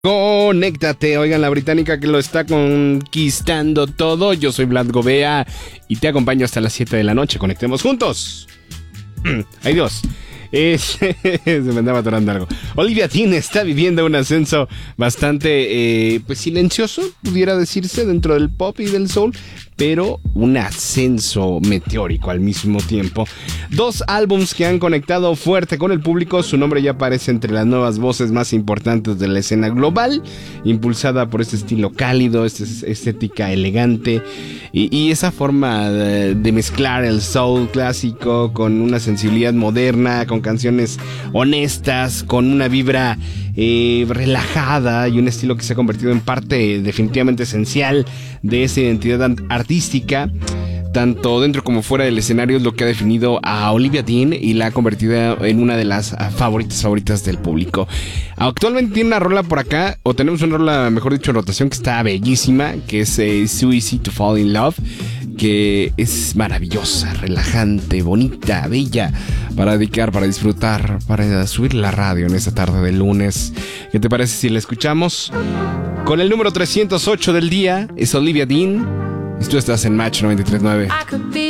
Conéctate, oigan, la británica que lo está conquistando todo. Yo soy Vlad Govea y te acompaño hasta las 7 de la noche. Conectemos juntos. Ay Dios, se me andaba atorando algo. Olivia Dean está viviendo un ascenso bastante pues silencioso, pudiera decirse, dentro del pop y del soul, pero un ascenso meteórico al mismo tiempo. 2 álbums que han conectado fuerte con el público. Su nombre ya aparece entre las nuevas voces más importantes de la escena global, impulsada por este estilo cálido, esta estética elegante y esa forma de mezclar el soul clásico con una sensibilidad moderna, con canciones honestas, con una vibra relajada y un estilo que se ha convertido en parte definitivamente esencial de esa identidad artística, tanto dentro como fuera del escenario. Es lo que ha definido a Olivia Dean y la ha convertido en una de las favoritas del público. Actualmente tiene una rola por acá, o tenemos una rola, mejor dicho, en rotación, que está bellísima, que es So Easy to Fall in Love, que es maravillosa, relajante, bonita, bella, para dedicar, para disfrutar, para subir la radio en esta tarde de lunes. ¿Qué te parece si la escuchamos? Con el número 308 del día es Olivia Dean y tú estás en Match 93.9.